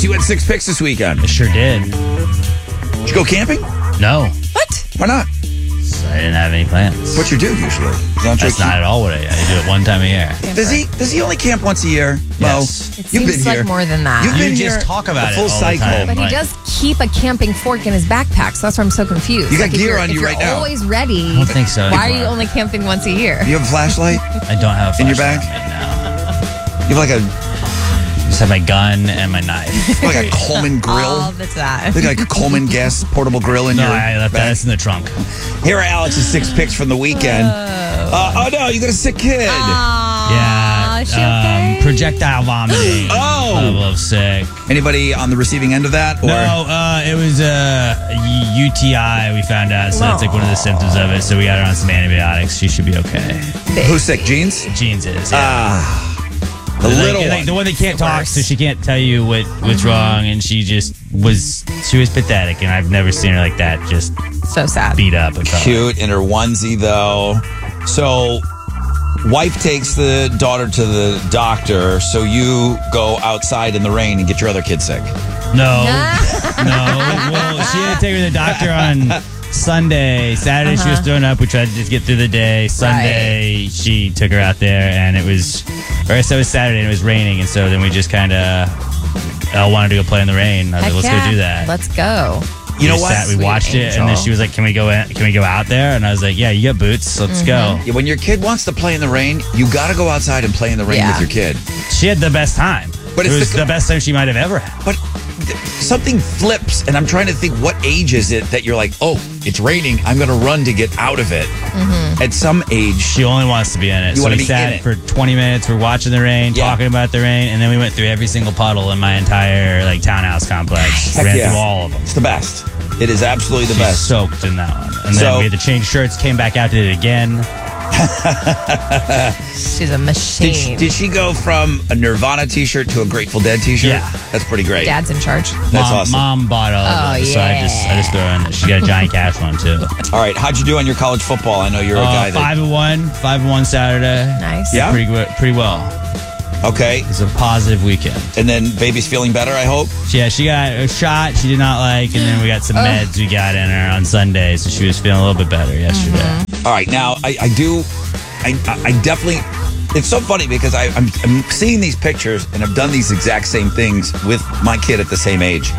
Alex, you had 6 picks this weekend. I sure did. Did you go camping? No, What? Why not? I didn't have any plans. What you do usually? That's not at all what I do. I do it one time a year. Does he only camp once a year? Yes. It You've seems been like here. more than that. You've been You just here talk about the it full all the cycle. time. But he Like- does keep a camping fork in his backpack, so that's why I'm so confused. You got Like, if gear you're- on you if right you're now. always ready. I don't think so Why are you anymore. only camping once a year? You have a flashlight? I don't have a In your flashlight bag? right now. You have like a Just have my gun and my knife. like a Coleman grill? All the time. Look like a Coleman gas portable grill in No, your I left bag. that in the trunk. Here are Alex's 6 picks from the weekend. Oh no, you got a sick kid. Yeah. is she okay? Projectile vomiting. Oh. Level of sick. Anybody on the receiving end of that? Or No, it was a UTI. We found out, so that's like one of the symptoms of it. So we got her on some antibiotics. She should be okay. who's sick? Jeans? Jeans is. Yeah. The little like one. the one that can't talk, Worse. so she can't tell you what's wrong, and she was pathetic, and I've never seen her like that, just So sad. beat up. And felt Cute in her onesie though. So wife takes the daughter to the doctor, so you go outside in the rain and get your other kid sick. like- No. Well, she had to take her to the doctor on Sunday. Saturday she was throwing up. We tried to just get through the day. Sunday she took her out there, and it was Saturday and it was raining, and so then we just kind of wanted to go play in the rain. I was Heck like, let's yeah. go do that. Let's go. You know We what? We watched it, and then she was like, "Can we go out there?" And I was like, "Yeah, you got boots. Let's go." Yeah, when your kid wants to play in the rain, you got to go outside and play in the rain Yeah. with your kid. She had the best time. But it it's was the- the best time she might have ever had. But something flips, and I'm trying to think, what age is it that you're like, oh, it's raining, I'm going to run to get out of it. At some age, She only wants to be in it. You So wanna we be sat in it. for 20 minutes. We're watching the rain, Yeah. talking about the rain, and then we went through every single puddle in my entire townhouse complex. Heck Ran yeah. through all of them. it's the best. It is absolutely the She's best. soaked in that one. And So- then we had to change shirts, came back out, did it again. She's a machine. Did she go from a Nirvana t-shirt to a Grateful Dead t-shirt? Yeah. That's pretty great. Dad's in charge. That's awesome. Mom bought all of Oh, it, so I just throw in. She got a Johnny Cash one too. All right, how'd you do on your college football? I know you're a guy that... 5-1 Saturday. Nice. Yeah? Pretty well. Okay, It was a positive weekend. and then baby's feeling better, I hope? Yeah, she got a shot she did not like, and then we got some meds we got in her on Sunday, so she was feeling a little bit better yesterday. All right, now I definitely. It's so funny because I'm seeing these pictures and I've done these exact same things with my kid at the same age.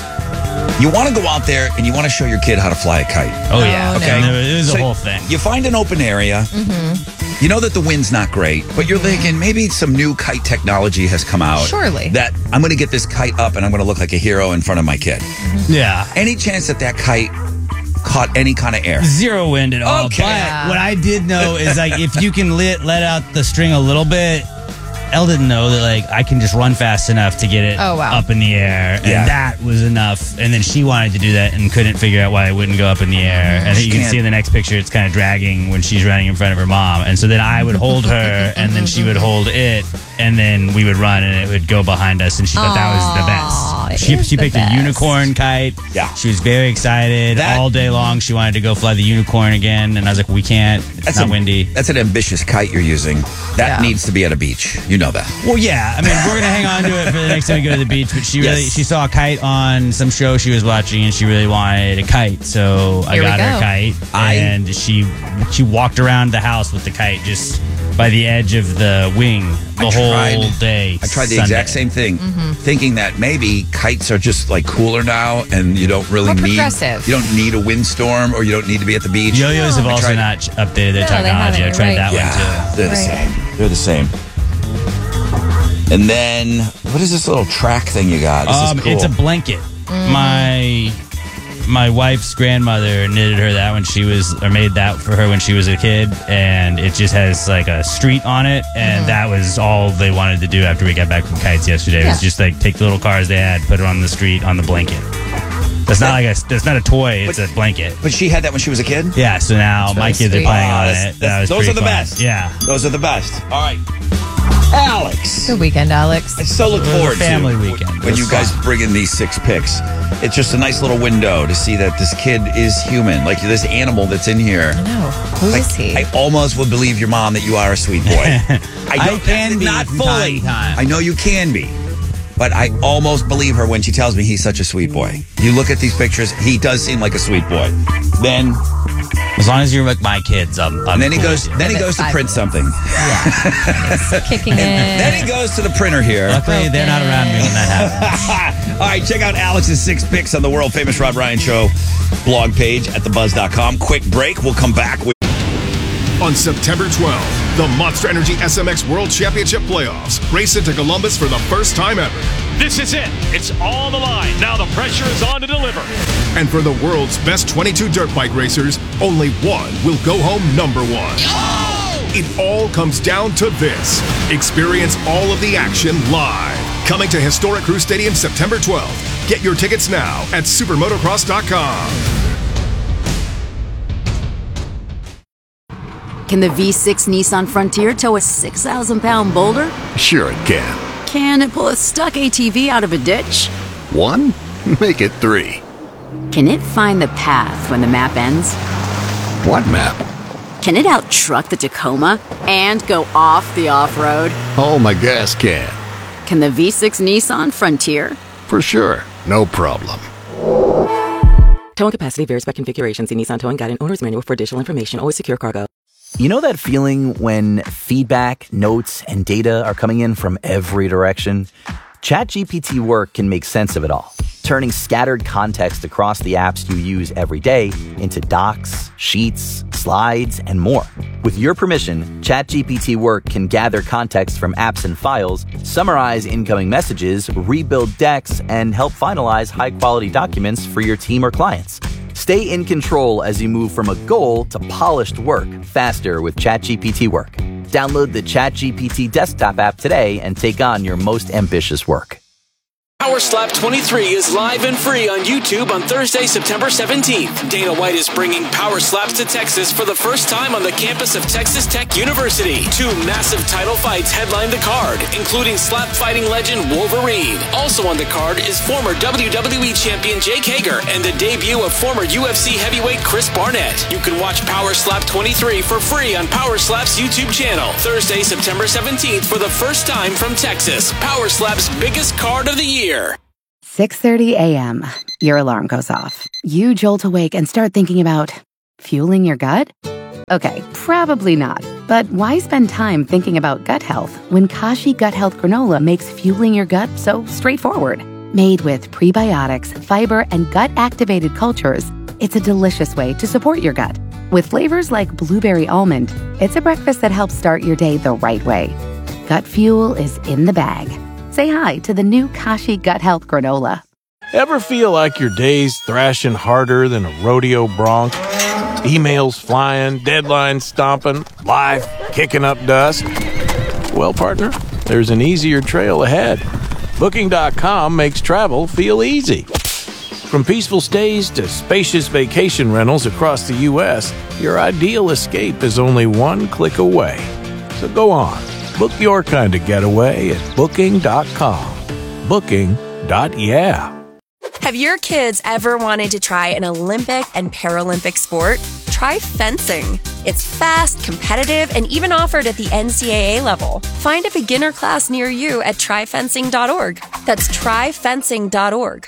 You want to go out there and you want to show your kid how to fly a kite. Oh, yeah. no. Okay. It was So a whole thing. You find an open area. You know that the wind's not great, but you're thinking maybe some new kite technology has come out. Surely. That I'm going to get this kite up and I'm going to look like a hero in front of my kid. Yeah. Any chance that kite caught any kind of air? Zero wind at all. Okay. But what I did know is if you can let out the string a little bit, Elle didn't know that I can just run fast enough to get it Oh, wow. up in the air, and Yeah. that was enough. And then she wanted to do that and couldn't figure out why it wouldn't go up in the air. And She you can can't. see in the next picture, it's kind of dragging when she's running in front of her mom. And so then I would hold her, and then she would hold it, and then we would run, and it would go behind us. And she thought that was the Aw, best. it is She the picked best. a unicorn kite. Yeah. She was very excited That- all day long. She wanted to go fly the unicorn again, and I was like, "We can't. It's not windy." That's an ambitious kite you're using. That Yeah. needs to be at a beach. You know that. Well, yeah. I mean, we're gonna hang on to it for the next time we go to the beach. But Yes. she saw a kite on some show she was watching, and she really wanted a kite. So I Here we got her a go. kite, and she walked around the house with the kite just by the edge of the wing the whole day. I tried the Sunday. exact same thing, thinking that maybe kites are just cooler now, and you don't really More need progressive. you don't need a windstorm, or you don't need to be at the beach. Yo-yos have I also tried- not updated their No, they technology. haven't, I you're tried right. that one Yeah, too. they're the Right. same. They're the same. And then what is this little track thing you got? This is cool. It's a blanket. My wife's grandmother knitted her that when she was, or made that for her when she was a kid, and it just has a street on it, and that was all they wanted to do after we got back from kites yesterday. It was Yeah. just take the little cars they had, put it on the street on the blanket. That's not a toy. It's a blanket. But she had that when she was a kid. Yeah. So now my really kids are sweet. playing on That's- it. That was those pretty are the fun. best. Yeah. Those are the best. All right, Alex. Good weekend, Alex. I so look It was a forward family to weekend. It when was you guys fun. bring in these 6 picks. It's just a nice little window to see that this kid is human, like this animal that's in here. I know. Who is he? I almost would believe your mom that you are a sweet boy. I can be not from fully. time to time. I know you can be, but I almost believe her when she tells me he's such a sweet boy. You look at these pictures, he does seem like a sweet boy. Then, as long as you're like my kids, I'm and then he cool goes. with you. Then he goes to print something. Yeah. Kicking it. Then he goes to the printer here. Luckily, they're not around me when that happens. All right, check out Alex's 6 picks on the world famous Rob Ryan Show blog page at thebuzz.com. Quick break. We'll come back with. On September 12th, the Monster Energy SMX World Championship Playoffs race into Columbus for the first time ever. This is it. It's on the line. Now the pressure is on to deliver. And for the world's best 22 dirt bike racers, only one will go home number one. Oh! It all comes down to this. Experience all of the action live. Coming to Historic Crew Stadium September 12th. Get your tickets now at supermotocross.com. Can the V6 Nissan Frontier tow a 6,000-pound boulder? Sure it can. Can it pull a stuck ATV out of a ditch? 1? Make it 3. Can it find the path when the map ends? What map? Can it out-truck the Tacoma and go off the off-road? Oh, my gas can. Can the V6 Nissan Frontier? For sure. No problem. Towing capacity varies by configuration. See Nissan Towing Guide and Owner's Manual for additional information. Always secure cargo. You know that feeling when feedback, notes, and data are coming in from every direction? ChatGPT Work can make sense of it all, turning scattered context across the apps you use every day into docs, sheets, slides, and more. With your permission, ChatGPT Work can gather context from apps and files, summarize incoming messages, rebuild decks, and help finalize high-quality documents for your team or clients. Stay in control as you move from a goal to polished work faster with ChatGPT Work. Download the ChatGPT desktop app today and take on your most ambitious work. Power Slap 23 is live and free on YouTube on Thursday, September 17th. Dana White is bringing Power Slaps to Texas for the first time on the campus of Texas Tech University. 2 massive title fights headline the card, including slap fighting legend Wolverine. Also on the card is former WWE champion Jake Hager and the debut of former UFC heavyweight Chris Barnett. You can watch Power Slap 23 for free on Power Slap's YouTube channel. Thursday, September 17th for the first time from Texas. Power Slap's biggest card of the year. 6:30 a.m. Your alarm goes off. You jolt awake and start thinking about fueling your gut? Okay, probably not. But why spend time thinking about gut health when Kashi Gut Health Granola makes fueling your gut so straightforward? Made with prebiotics, fiber, and gut-activated cultures, it's a delicious way to support your gut. With flavors like blueberry almond, it's a breakfast that helps start your day the right way. Gut fuel is in the bag. Say hi to the new Kashi Gut Health Granola. Ever feel like your day's thrashing harder than a rodeo bronc? Emails flying, deadlines stomping, life kicking up dust? Well, partner, there's an easier trail ahead. Booking.com makes travel feel easy. From peaceful stays to spacious vacation rentals across the U.S., your ideal escape is only one click away. So go on. Book your kind of getaway at Booking.com. Booking.yeah. Have your kids ever wanted to try an Olympic and Paralympic sport? Try fencing. It's fast, competitive, and even offered at the NCAA level. Find a beginner class near you at tryfencing.org. That's tryfencing.org.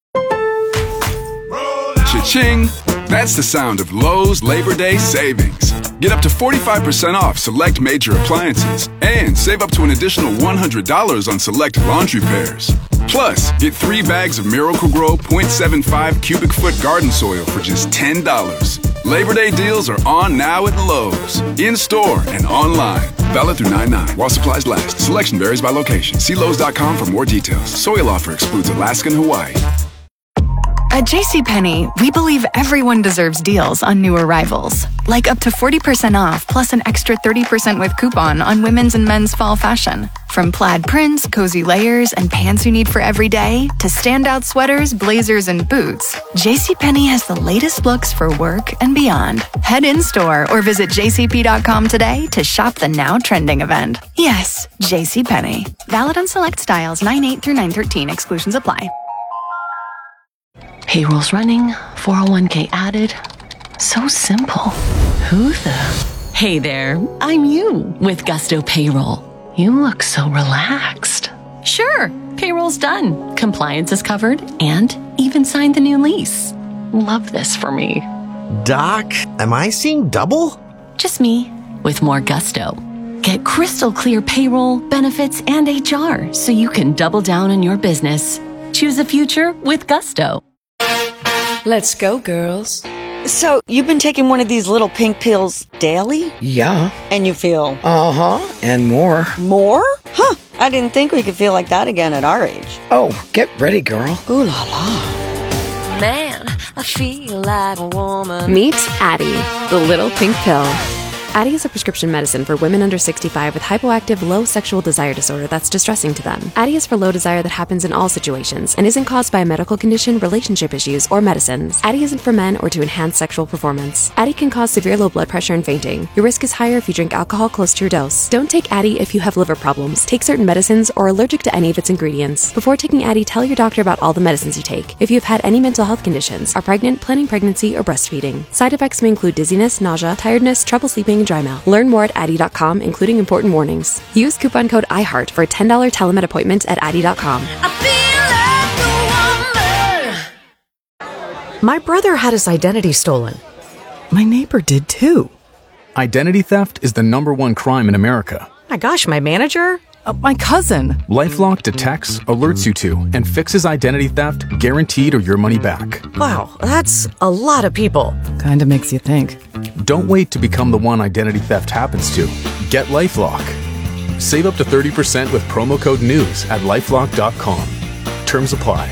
Cha-ching! That's the sound of Lowe's Labor Day savings. Get up to 45% off select major appliances and save up to an additional $100 on select laundry pairs. Plus, get 3 bags of Miracle-Gro 0.75 cubic foot garden soil for just $10. Labor Day deals are on now at Lowe's, in-store and online. Valid through 9/9 while supplies last. Selection varies by location. See Lowe's.com for more details. Soil offer excludes Alaska and Hawaii. At JCPenney, we believe everyone deserves deals on new arrivals. Like up to 40% off plus an extra 30% with coupon on women's and men's fall fashion. From plaid prints, cozy layers, and pants you need for every day, to standout sweaters, blazers, and boots, JCPenney has the latest looks for work and beyond. Head in-store or visit jcp.com today to shop the now trending event. Yes, JCPenney. Valid on select styles 9/8 through 9/13. Exclusions apply. Payroll's running, 401k added. So simple. Who the? Hey there, I'm you with Gusto Payroll. You look so relaxed. Sure, payroll's done, compliance is covered, and even signed the new lease. Love this for me. Doc, am I seeing double? Just me, with more gusto. Get crystal clear payroll, benefits, and HR so you can double down on your business. Choose a future with gusto. Let's go, girls. So, you've been taking one of these little pink pills daily? Yeah. And you feel? Uh-huh, and more. More? Huh, I didn't think we could feel like that again at our age. Oh, get ready, girl. Ooh la la. Man, I feel like a woman. Meet Addie, the little pink pill. Addie is a prescription medicine for women under 65 with hypoactive low sexual desire disorder that's distressing to them. Addie is for low desire that happens in all situations and isn't caused by a medical condition, relationship issues, or medicines. Addie isn't for men or to enhance sexual performance. Addie can cause severe low blood pressure and fainting. Your risk is higher if you drink alcohol close to your dose. Don't take Addie if you have liver problems, take certain medicines, or are allergic to any of its ingredients. Before taking Addie, tell your doctor about all the medicines you take. If you've had any mental health conditions, are pregnant, planning pregnancy, or breastfeeding. Side effects may include dizziness, nausea, tiredness, trouble sleeping, and dry mouth. Learn more at Addie.com, including important warnings. Use coupon code IHEART for a $10 telemed appointment at Addie.com. My brother had his identity stolen. My neighbor did too. Identity theft is the #1 crime in America. My gosh, my manager? My cousin. LifeLock detects, alerts you to, and fixes identity theft guaranteed or your money back. Wow, that's a lot of people. Kinda makes you think. Don't wait to become the one identity theft happens to. Get LifeLock. Save up to 30% with promo code NEWS at LifeLock.com. Terms apply.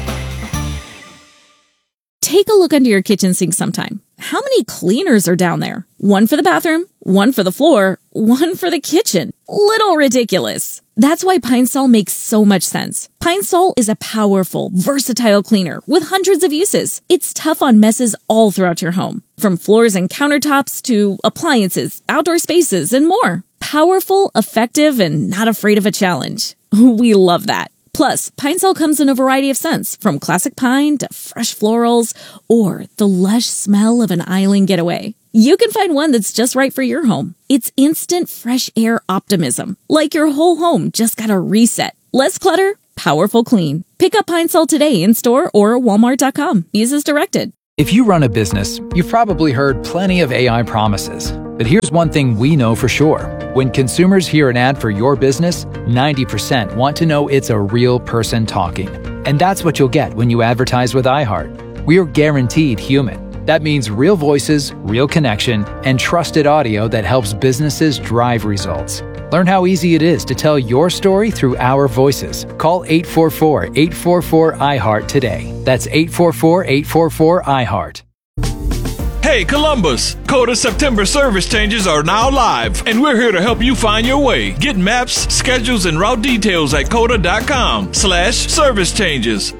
Take a look under your kitchen sink sometime. How many cleaners are down there? One for the bathroom, one for the floor, one for the kitchen. Little ridiculous. That's why Pine Sol makes so much sense. Pine Sol is a powerful, versatile cleaner with hundreds of uses. It's tough on messes all throughout your home, from floors and countertops to appliances, outdoor spaces, and more. Powerful, effective, and not afraid of a challenge. We love that. Plus, Pine Sol comes in a variety of scents, from classic pine to fresh florals, or the lush smell of an island getaway. You can find one that's just right for your home. It's instant fresh air optimism, like your whole home just got a reset. Less clutter, powerful clean. Pick up Pine Sol today in store or Walmart.com. Use as directed. If you run a business, you've probably heard plenty of AI promises. But here's one thing we know for sure. When consumers hear an ad for your business, 90% want to know it's a real person talking. And that's what you'll get when you advertise with iHeart. We're guaranteed human. That means real voices, real connection, and trusted audio that helps businesses drive results. Learn how easy it is to tell your story through our voices. Call 844-844-iHeart today. That's 844-844-iHeart. Hey Columbus, Coda September service changes are now live, and we're here to help you find your way. Get maps, schedules, and route details at coda.com/service changes.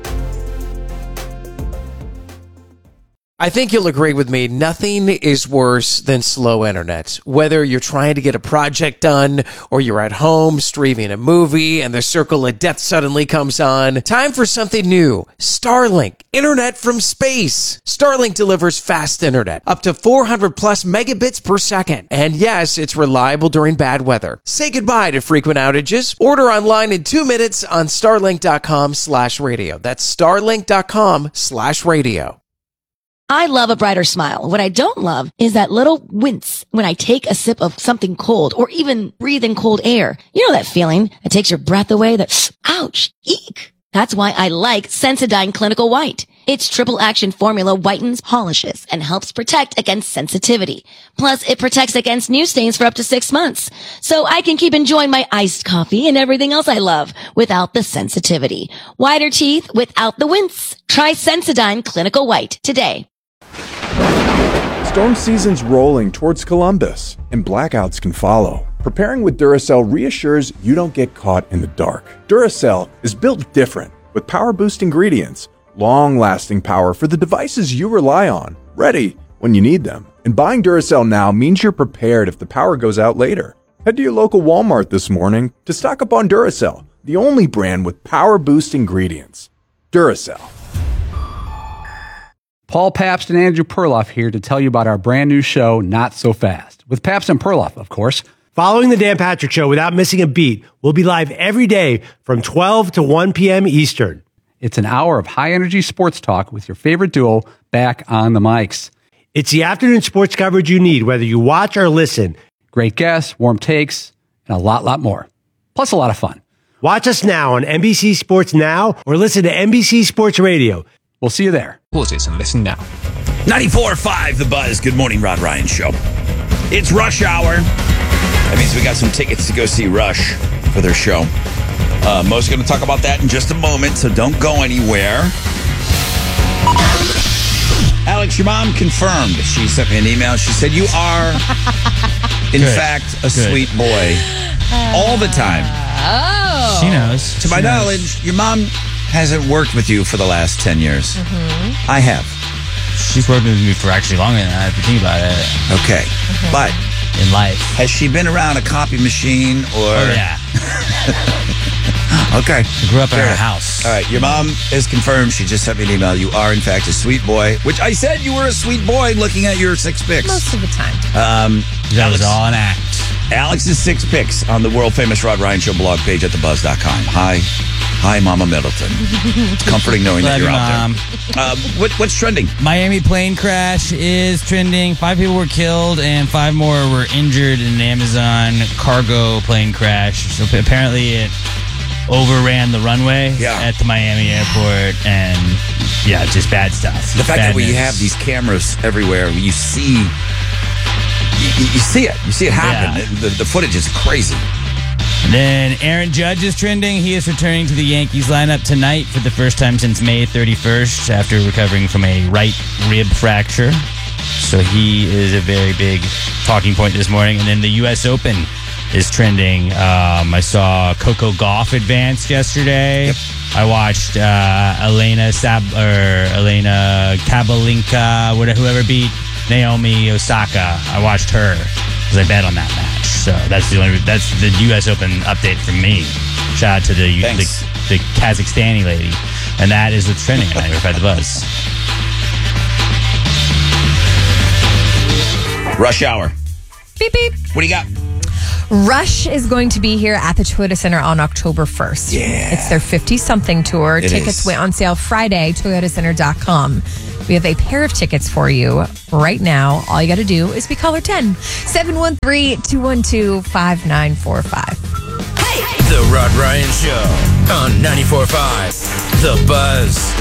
I think you'll agree with me, nothing is worse than slow internet. Whether you're trying to get a project done or you're at home streaming a movie and the circle of death suddenly comes on, time for something new. Starlink, internet from space. Starlink delivers fast internet, up to 400 plus megabits per second. And yes, it's reliable during bad weather. Say goodbye to frequent outages. Order online in 2 minutes on starlink.com/radio. That's starlink.com/radio. I love a brighter smile. What I don't love is that little wince when I take a sip of something cold or even breathe in cold air. You know that feeling that takes your breath away, that ouch, eek. That's why I like Sensodyne Clinical White. Its triple action formula whitens, polishes, and helps protect against sensitivity. Plus, it protects against new stains for up to 6 months. So I can keep enjoying my iced coffee and everything else I love without the sensitivity. Whiter teeth without the wince. Try Sensodyne Clinical White today. Storm season's rolling towards Columbus, and blackouts can follow. Preparing with Duracell reassures you don't get caught in the dark. Duracell is built different, with power-boost ingredients, long-lasting power for the devices you rely on, ready when you need them. And buying Duracell now means you're prepared if the power goes out later. Head to your local Walmart this morning to stock up on Duracell, the only brand with power-boost ingredients. Duracell. Paul Pabst and Andrew Perloff here to tell you about our brand new show, Not So Fast. With Pabst and Perloff, of course. Following the Dan Patrick Show without missing a beat, we'll be live every day from 12 to 1 p.m. Eastern. It's an hour of high-energy sports talk with your favorite duo back on the mics. It's the afternoon sports coverage you need, whether you watch or listen. Great guests, warm takes, and a lot more. Plus a lot of fun. Watch us now on NBC Sports Now or listen to NBC Sports Radio. We'll see you there. Pause it and listen now. 94.5 The Buzz. Good morning, Rod Ryan Show. It's Rush Hour. That means we got some tickets to go see Rush for their show. Mo's going to talk about that in just a moment, so don't go anywhere. Alex, your mom confirmed. She sent me an email. She said you are, in fact, a sweet boy. All the time. Oh. She knows. To my knowledge, your mom hasn't worked with you for the last 10 years. Mm-hmm. I have. She's worked with me for actually longer than that, if you think about it. Okay. Mm-hmm. But in life. Has she been around a copy machine or... Oh, yeah. Okay. I grew up in her house. All right. Your mom is confirmed. She just sent me an email. You are, in fact, a sweet boy, which I said you were a sweet boy looking at your 6 picks. Most of the time. That was all an act. Alex's 6 picks on the world-famous Rod Ryan Show blog page at thebuzz.com. Hi, Mama Middleton. It's comforting knowing that you're out there. What's trending? Miami plane crash is trending. 5 people were killed and 5 more were injured in an Amazon cargo plane crash. So apparently it overran the runway at the Miami airport, and just bad stuff. The fact that we have these cameras everywhere, you see it happen. Yeah. The footage is crazy. And then Aaron Judge is trending. He is returning to the Yankees lineup tonight for the first time since May 31st after recovering from a right rib fracture. So he is a very big talking point this morning. And then the U.S. Open is trending. I saw Coco Gauff advance yesterday. Yep. I watched Elena Kabalinka, whoever beat Naomi Osaka. I watched her because I bet on that match. So that's the U.S. Open update from me. Shout out to the Kazakhstani lady. And that is what's trending tonight at the Buzz. Rush Hour. Beep, beep. What do you got? Rush is going to be here at the Toyota Center on October 1st. Yeah. It's their 50-something tour. Tickets went on sale Friday, toyotacenter.com. We have a pair of tickets for you right now. All you got to do is be caller 10. 713-212-5945. The Rod Ryan Show on 94.5 The Buzz.